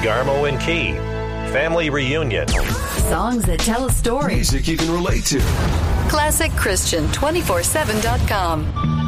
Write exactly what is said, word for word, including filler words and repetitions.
Garmo and Key. Family reunion. Songs that tell a story. Music you can relate to. Classic Christian two forty-seven dot com.